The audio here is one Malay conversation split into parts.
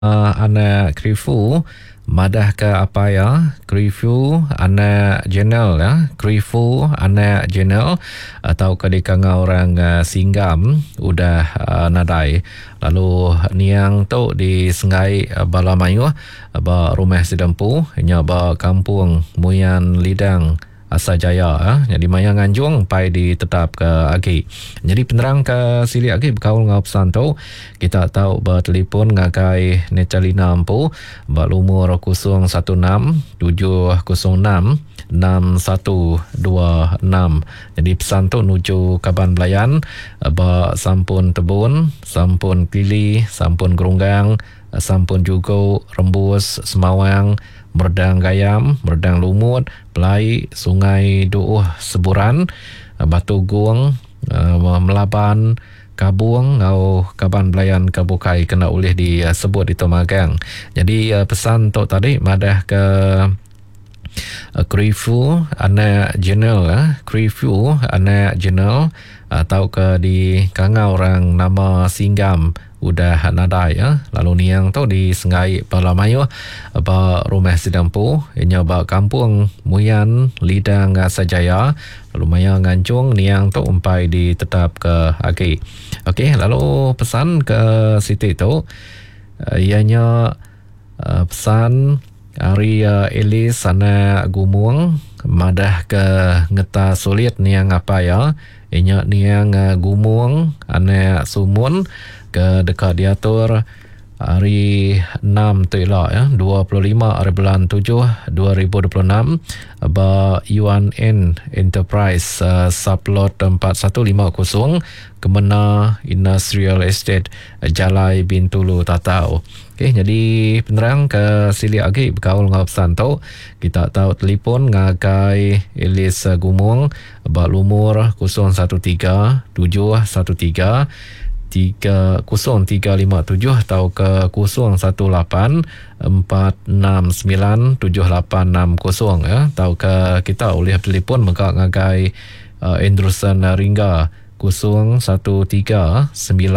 Ana Krifu madah ke apa ya Krifu ana jenel ya Krifu ana jenel atau kedikanga orang singgam udah nadai lalu niang tu di sengai Balamayu ba rumah sedempu nya ba kampung Muyan Lidang Asajaya jadi maya nganjung pai ditetap ke agi. Jadi penerang ke sili agi berkaul ngau pesan tu kita tahu bertelefon ngakai Necalina Ampu berumur 016 706 6126. Jadi pesan tu nuju Kaban Belayan ba sampun Tebun, sampun Pili, sampun Gerunggang, sampun Jugo, Rembus, Semawang, Merdang Gayam, Merdang Lumut, Pelai, Sungai Duuh Seburan, Batu Guang, Melaban, Kabung, ngau Kaban Belayan Kabukai kena oleh disebut di Tomagang. Jadi pesan tu tadi madah ke Krifu anak jenel Krifu anak jenel atau ke di kanga orang nama Singgam udah nadai lalu niang tu di sengai Balamayu ba rumah sedempu inya ba kampung Muyan Lidang Sajaya lalu maya ngancung niang tu umpai ditetap ke agi. Okey, lalu pesan ke Siti tu ianya pesan Ari Elis sana Gumuang madah ke ngeta sulit niang apa ya inya niang Gumuang ana Sumun ke dekat diatur hari 6 tu lah ya 25 hari bulan 7 2026 ba UNN Enterprise Sublot 4150 Kemena Industrial Estate Jalai Bintulu Tatau. Okey, jadi penerang ke sili agi berkaul ngau pesan tu kita tahu telefon ngagai Elis Gumung ba lumur 013 713 0357 atau ke 018 469 7860 ya. Atau ke kita boleh telefon maka ngagai Endrusan Ringga 013 992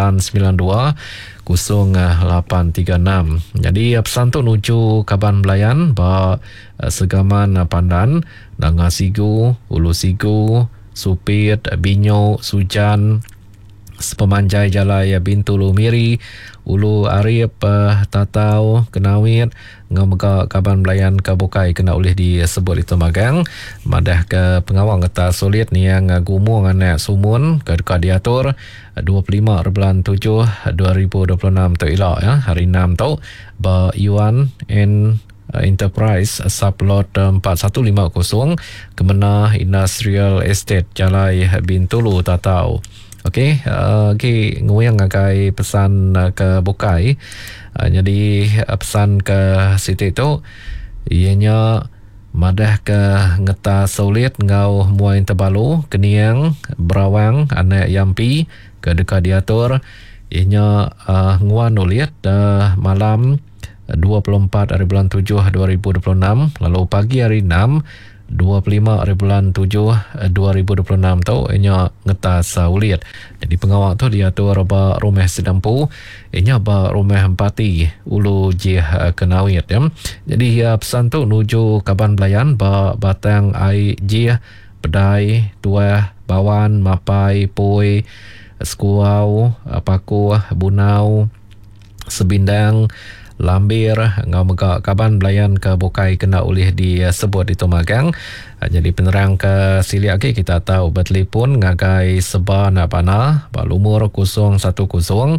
0836. Jadi pesan tu nuju Kaban Belayan ba Segaman Pandan, Nangasigu, Ulu Sigu, Supit, Binyo, Sujan, Sepemanjai Jalai Bintulu Miri, Ulu Arif, Tatau, Kenawit, Ngamega Kaban Belayan Kabukai kena oleh disebut itu magang. Madah ke pengawal ngeta sulit ni yang Gumuang anak Sumun ke dekat diatur 25 bulan 7 2026 tu ilah ya hari 6 tu ba Yuan N Enterprise Sublot 4150 Kemena Industrial Estate Jalai Bintulu Tatau. Okey, nguyang ngagai pesan ke Bukai. Jadi pesan ke Siti tu ianya madah ke ngeta sulit ngau muain tebalu keniang berawang anak Yampi ke dekat diatur ianya nguan ulit malam 24 hari bulan 7 2026 lalu pagi hari 6 25 hari bulan 7 2026 tu inya ngetas ulit. Jadi pengawal tu diatur ba rumah sedempu inya ba rumah empati ulu jih kenawit ya. Jadi pesan tu nuju Kaban Belayan ba batang ai jih pedai tua bawan mapai pui skuau paku bunau sebindang Lambir ngau mega Kaban Belayan ke Bukai kena oleh disebut itu magang. Jadi penerang ke sili agi kita tahu bertelefon ngagai seba nak panah balumur 010 978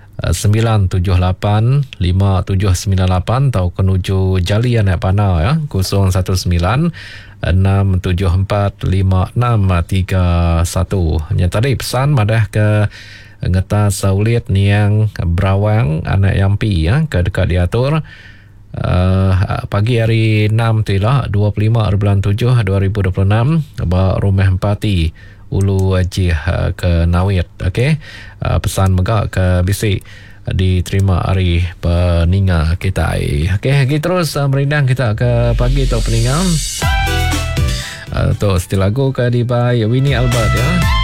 5798 atau kenuju Jali anak panah ya 019 674 5631. Nya tadi pesan madah ke ngeta saulit niang berawang anak Yampi ya ke dekat diatur pagi hari 6 tu lah 25 hari bulan 7 2026 ba rumah empati ulu ajih ke Nawit. Okey, pesan megak ke bisik diterima hari peninga kita. Okey, lagi terus merindang kita ke pagi atau peninga tu setiap lagu ke di by Winnie Albert ya.